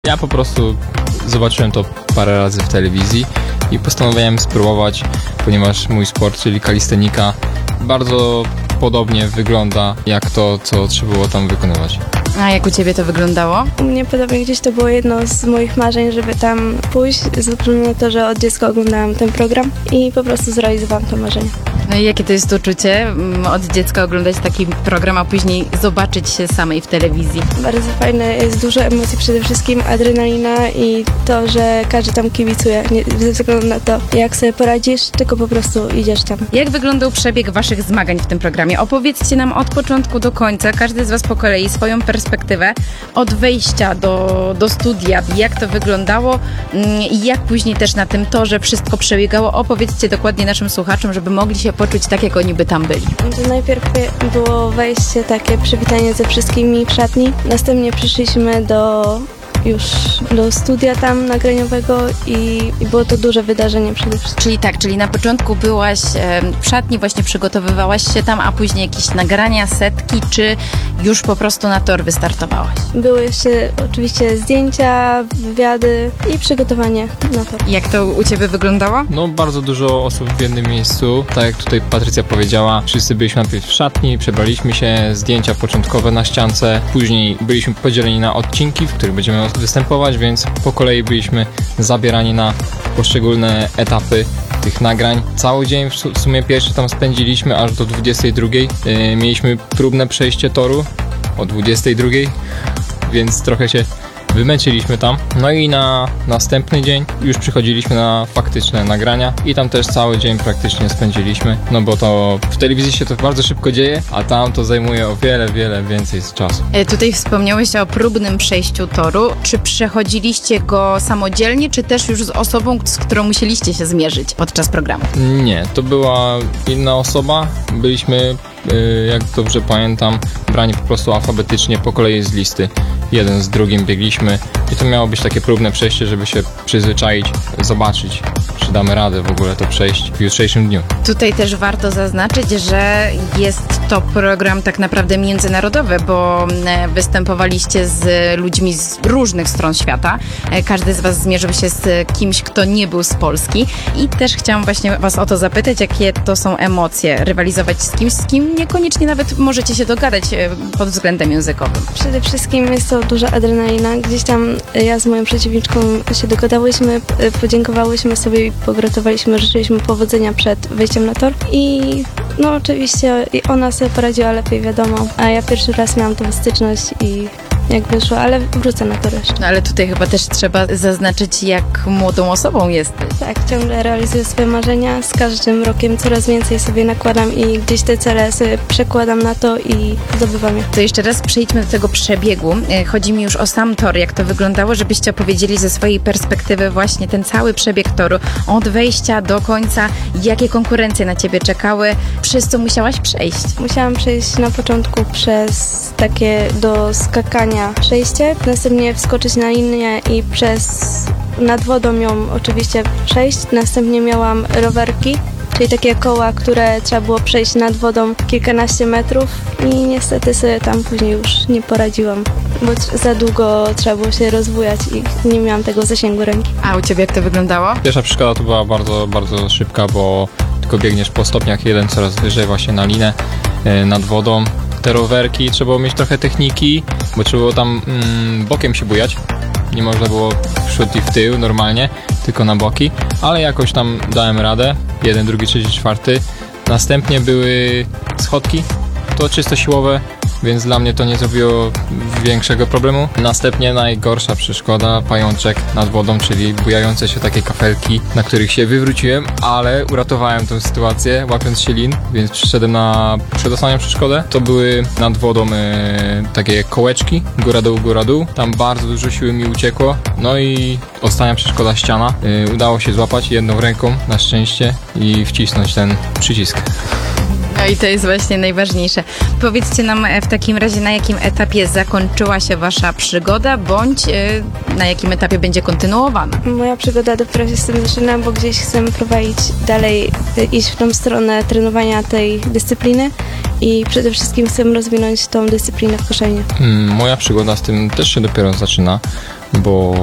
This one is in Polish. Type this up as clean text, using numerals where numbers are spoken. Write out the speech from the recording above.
Ja po prostu zobaczyłem to parę razy w telewizji i postanowiłem spróbować, ponieważ mój sport, czyli kalistenika, bardzo podobnie wygląda jak to, co trzeba było tam wykonywać. A jak u Ciebie to wyglądało? U mnie podobnie gdzieś to było jedno z moich marzeń, żeby tam pójść, ze względu na to, że od dziecka oglądałam ten program i po prostu zrealizowałam to marzenie. No i jakie to jest uczucie od dziecka oglądać taki program, a później zobaczyć się samej w telewizji? Bardzo fajne, jest dużo emocji, przede wszystkim adrenalina i to, że każdy tam kibicuje, nie ze względu na to, jak sobie poradzisz, tylko po prostu idziesz tam. Jak wyglądał przebieg Waszych zmagań w tym programie? Opowiedzcie nam od początku do końca, każdy z Was po kolei, swoją perspektywę od wejścia do studia, jak to wyglądało i jak później też na tym torze wszystko przebiegało. Opowiedzcie dokładnie naszym słuchaczom, żeby mogli się poczuć tak, jak oni by tam byli. To najpierw było wejście, takie przywitanie ze wszystkimi w szatni. Następnie przyszliśmy do studia tam nagraniowego i było to duże wydarzenie przede wszystkim. Czyli na początku byłaś w szatni, właśnie przygotowywałaś się tam, a później jakieś nagrania, setki, czy już po prostu na tor wystartowałaś? Były jeszcze oczywiście zdjęcia, wywiady i przygotowanie na tor. Jak to u Ciebie wyglądało? No bardzo dużo osób w jednym miejscu, tak jak tutaj Patrycja powiedziała, wszyscy byliśmy najpierw w szatni, przebraliśmy się, zdjęcia początkowe na ściance, później byliśmy podzieleni na odcinki, w których będziemy występować, więc po kolei byliśmy zabierani na poszczególne etapy tych nagrań. Cały dzień w sumie pierwszy tam spędziliśmy aż do 22. Mieliśmy próbne przejście toru o 22, więc trochę się wymęczyliśmy tam. No i na następny dzień już przychodziliśmy na faktyczne nagrania i tam też cały dzień praktycznie spędziliśmy, no bo to w telewizji się to bardzo szybko dzieje, a tam to zajmuje o wiele więcej czasu. Tutaj wspomniałeś o próbnym przejściu toru. Czy przechodziliście go samodzielnie, czy też już z osobą, z którą musieliście się zmierzyć podczas programu? Nie, to była inna osoba. Byliśmy, jak dobrze pamiętam, brani po prostu alfabetycznie po kolei z listy. Jeden z drugim biegliśmy i to miało być takie próbne przejście, żeby się przyzwyczaić, zobaczyć, czy damy radę w ogóle to przejść w jutrzejszym dniu. Tutaj też warto zaznaczyć, że jest to program tak naprawdę międzynarodowy, bo występowaliście z ludźmi z różnych stron świata. Każdy z Was zmierzył się z kimś, kto nie był z Polski i też chciałam właśnie Was o to zapytać, jakie to są emocje, rywalizować z kimś, z kim niekoniecznie nawet możecie się dogadać pod względem językowym. Przede wszystkim jest to duża adrenalina. Gdzieś tam ja z moją przeciwniczką się dogadałyśmy, podziękowałyśmy sobie i pogratulowaliśmy, życzyliśmy powodzenia przed wejściem na tor i no oczywiście ona sobie poradziła lepiej, wiadomo, a ja pierwszy raz miałam tą styczność i jak wyszło, ale wrócę na to jeszcze. No ale tutaj chyba też trzeba zaznaczyć, jak młodą osobą jesteś. Tak, ciągle realizuję swoje marzenia, z każdym rokiem coraz więcej sobie nakładam i gdzieś te cele sobie przekładam na to i zdobywam je. To jeszcze raz przejdźmy do tego przebiegu. Chodzi mi już o sam tor, jak to wyglądało, żebyście opowiedzieli ze swojej perspektywy właśnie ten cały przebieg toru, od wejścia do końca, jakie konkurencje na Ciebie czekały, przez co musiałaś przejść? Musiałam przejść na początku przez takie do skakania przejście, następnie wskoczyć na linię i nad wodą ją oczywiście przejść. Następnie miałam rowerki, czyli takie koła, które trzeba było przejść nad wodą kilkanaście metrów i niestety sobie tam później już nie poradziłam, bo za długo trzeba było się rozbujać i nie miałam tego zasięgu ręki. A u Ciebie jak to wyglądało? Pierwsza przeszkoda to była bardzo szybka, bo tylko biegniesz po stopniach jeden coraz wyżej właśnie na linę nad wodą. Te rowerki, trzeba było mieć trochę techniki, bo trzeba było tam bokiem się bujać. Nie można było w przód i w tył normalnie, tylko na boki, ale jakoś tam dałem radę. 1, 2, 3, 4. Następnie były schodki, to czysto siłowe, więc dla mnie to nie zrobiło większego problemu. Następnie najgorsza przeszkoda, pajączek nad wodą, czyli bujające się takie kafelki, na których się wywróciłem, ale uratowałem tę sytuację, łapiąc się lin, więc przyszedłem na przedostatnią przeszkodę. To były nad wodą takie kołeczki, góra dół. Tam bardzo dużo siły mi uciekło. No i ostatnia przeszkoda, ściana. Udało się złapać jedną ręką, na szczęście, i wcisnąć ten przycisk. No i to jest właśnie najważniejsze. Powiedzcie nam w takim razie, na jakim etapie zakończyła się Wasza przygoda, bądź na jakim etapie będzie kontynuowana? Moja przygoda dopiero się z tym zaczyna, bo gdzieś chcę prowadzić dalej, iść w tą stronę trenowania tej dyscypliny i przede wszystkim chcę rozwinąć tą dyscyplinę w koszeniu. Moja przygoda z tym też się dopiero zaczyna, bo